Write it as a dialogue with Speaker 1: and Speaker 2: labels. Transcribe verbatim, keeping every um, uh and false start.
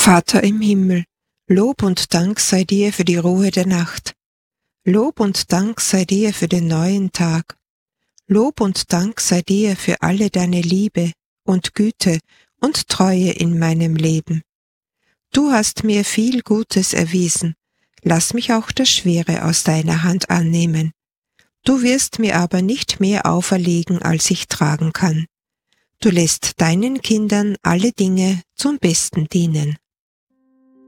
Speaker 1: Vater im Himmel, Lob und Dank sei dir für die Ruhe der Nacht. Lob und Dank sei dir für den neuen Tag. Lob und Dank sei dir für alle deine Liebe und Güte und Treue in meinem Leben. Du hast mir viel Gutes erwiesen, lass mich auch das Schwere aus deiner Hand annehmen. Du wirst mir aber nicht mehr auferlegen, als ich tragen kann. Du lässt deinen Kindern alle Dinge zum Besten dienen.